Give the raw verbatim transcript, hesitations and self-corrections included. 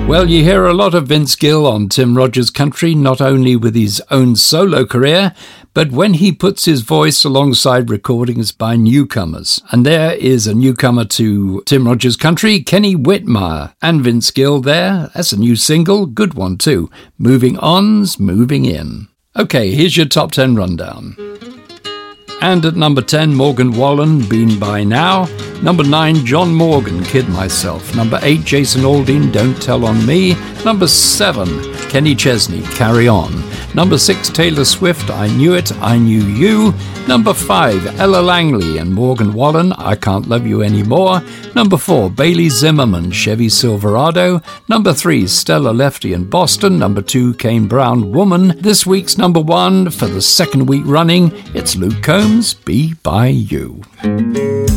Well, you hear a lot of Vince Gill on Tim Rogers Country, not only with his own solo career, but when he puts his voice alongside recordings by newcomers. And there is a newcomer to Tim Rogers Country, Kenny Whitmire, and Vince Gill there. That's a new single, good one too. Moving On's Moving In. Okay, here's your top ten rundown. And at number ten, Morgan Wallen, Been By Now. Number nine, John Morgan, Kid Myself. Number eight, Jason Aldean, Don't Tell On Me. Number seven, Kenny Chesney, Carry On. Number six, Taylor Swift, I Knew It, I Knew You. Number five, Ella Langley and Morgan Wallen, I Can't Love You Anymore. Number four, Bailey Zimmerman, Chevy Silverado. Number three, Stella Lefty and Boston. Number two, Kane Brown, Woman. This week's number one for the second week running, it's Luke Combs, Be By You.